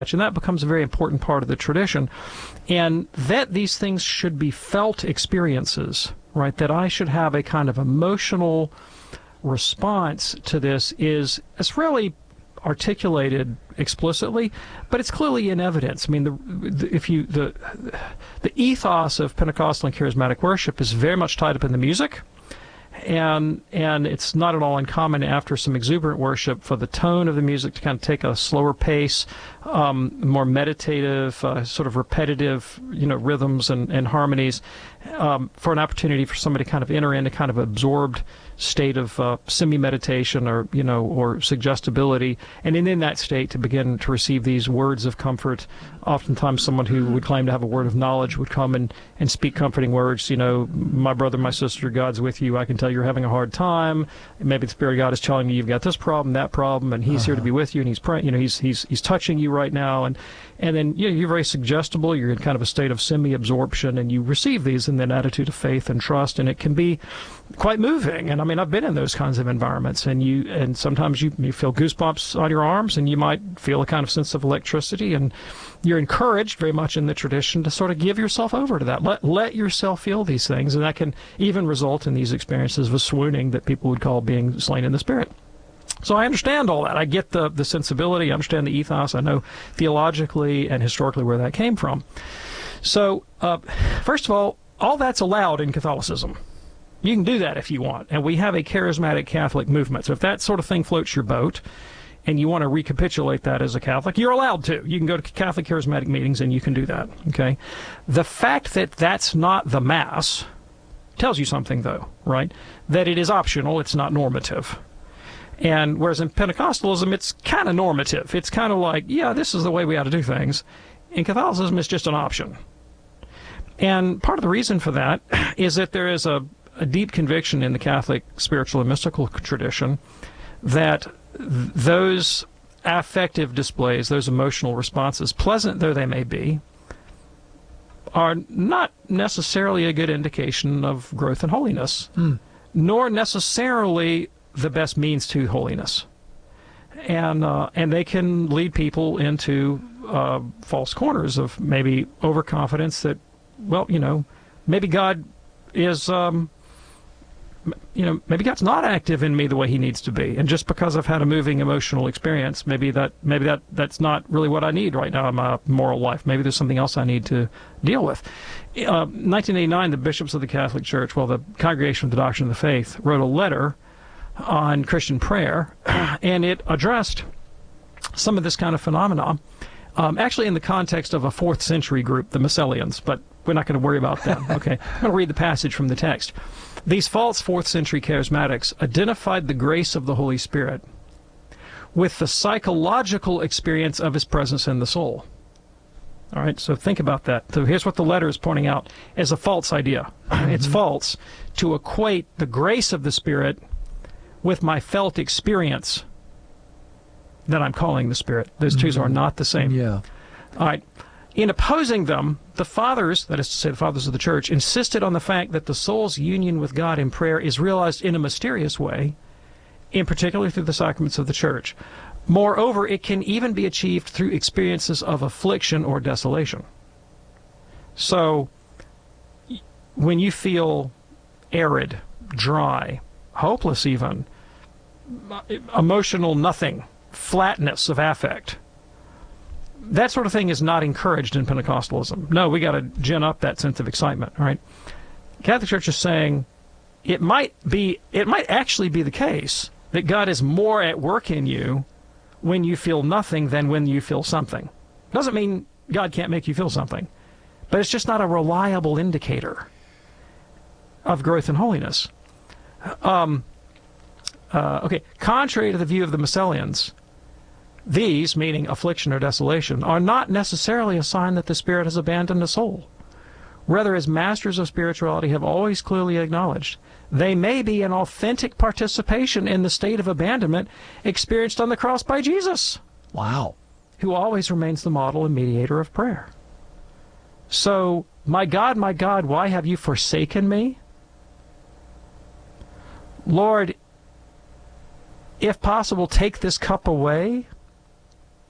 and that becomes a very important part of the tradition. And that these things should be felt experiences, right? That I should have a kind of emotional response to this it's really articulated explicitly, but it's clearly in evidence. I mean, the ethos of Pentecostal and charismatic worship is very much tied up in the music, and it's not at all uncommon after some exuberant worship for the tone of the music to kind of take a slower pace, more meditative, sort of repetitive, rhythms and harmonies, for an opportunity for somebody to kind of enter into kind of absorbed state of semi-meditation or suggestibility, and in that state to begin to receive these words of comfort. Oftentimes someone who would claim to have a word of knowledge would come and speak comforting words. My brother, my sister, God's with you. I can tell you're having a hard time. Maybe the Spirit of God is telling you you've got this problem, that problem, and He's here to be with you, and He's praying. He's touching you right now, and then you're very suggestible. You're in kind of a state of semi-absorption, and you receive these in an attitude of faith and trust, and it can be quite moving. And I mean, I've been in those kinds of environments, and sometimes you feel goosebumps on your arms, and you might feel a kind of sense of electricity, and you're encouraged very much in the tradition to sort of give yourself over to that. Let yourself feel these things, and that can even result in these experiences of swooning that people would call being slain in the Spirit. So I understand all that. I get the sensibility. I understand the ethos. I know theologically and historically where that came from. So, first of all that's allowed in Catholicism. You can do that if you want. And we have a charismatic Catholic movement. So if that sort of thing floats your boat and you want to recapitulate that as a Catholic, you're allowed to. You can go to Catholic charismatic meetings and you can do that. Okay? The fact that that's not the Mass tells you something, though, right? That it is optional. It's not normative. And whereas in Pentecostalism, it's kind of normative. It's kind of like, yeah, this is the way we ought to do things. In Catholicism, it's just an option. And part of the reason for that is that there is a deep conviction in the Catholic spiritual and mystical tradition that those affective displays, those emotional responses, pleasant though they may be, are not necessarily a good indication of growth in holiness, nor necessarily the best means to holiness. And they can lead people into false corners of maybe overconfidence that, well, maybe God is, maybe God's not active in me the way He needs to be, and just because I've had a moving emotional experience, maybe that's not really what I need right now in my moral life. Maybe there's something else I need to deal with. 1989, the bishops of the Catholic Church, the Congregation of the Doctrine of the Faith, wrote a letter on Christian prayer, and it addressed some of this kind of phenomenon, actually in the context of a 4th century group, the Massilians, but we're not going to worry about them. Okay, I'm going to read the passage from the text. These false 4th century charismatics identified the grace of the Holy Spirit with the psychological experience of His presence in the soul. All right, so think about that. So here's what the letter is pointing out as a false idea. It's false to equate the grace of the Spirit with my felt experience that I'm calling the Spirit. Those two are not the same. Yeah. All right. In opposing them, the fathers, that is to say the fathers of the Church, insisted on the fact that the soul's union with God in prayer is realized in a mysterious way, in particular through the sacraments of the Church. Moreover, it can even be achieved through experiences of affliction or desolation. So, when you feel arid, dry, hopeless even, emotional nothing, flatness of affect, that sort of thing is not encouraged in Pentecostalism. No, we got to gin up that sense of excitement, all right? Catholic Church is saying it might actually be the case that God is more at work in you when you feel nothing than when you feel something. Doesn't mean God can't make you feel something, but it's just not a reliable indicator of growth in holiness. Okay, contrary to the view of the Massilians, these, meaning affliction or desolation, are not necessarily a sign that the Spirit has abandoned a soul. Rather, as masters of spirituality have always clearly acknowledged, they may be an authentic participation in the state of abandonment experienced on the cross by Jesus. Wow. Who always remains the model and mediator of prayer. So, my God, why have you forsaken me? Lord, if possible, take this cup away.